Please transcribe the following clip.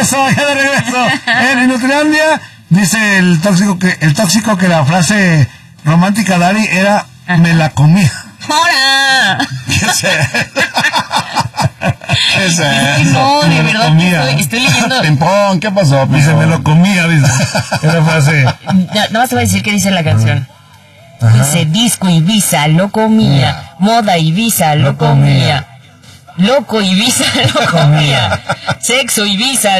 regreso, En Nutrilandia dice el tóxico que la frase romántica de Ari era me la comía. ¡Hora! ¿Qué sé? ¿Qué es eso? No, de verdad que estoy leyendo. Pimpón, ¿qué pasó? Dice, me lo comía, dice. Esa frase. Nada más te voy a decir qué dice la canción. Dice, disco Ibiza, lo comía. Moda Ibiza, lo comía. Loco Ibiza, lo comía. Sexo Ibiza,